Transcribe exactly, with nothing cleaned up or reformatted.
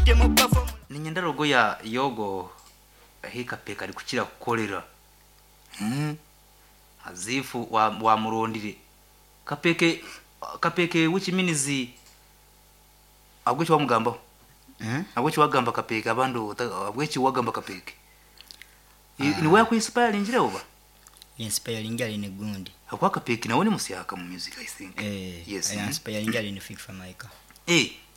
ninyenda rogo ya yogo hika peka ari kukira kukolera mm azifu wa, wa murondire kapeke kapeke which means agwechi wa mugamba mm agwechi wagamba kapeke abandu agwechi wagamba kapeke ni waya ku inspire njire oba inspiring ali ne gundi akwa kapeke naone musiyaka mu music I think eh yes inspiring ali ne fix maika eh